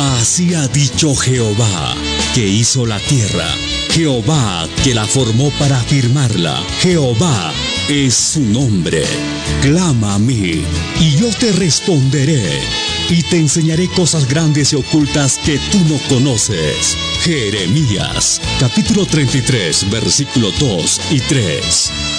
Así ha dicho Jehová, que hizo la tierra, Jehová, que la formó para afirmarla. Jehová es su nombre. Clama a mí, y yo te responderé, y te enseñaré cosas grandes y ocultas que tú no conoces. Jeremías, capítulo 33, versículos 2 y 3.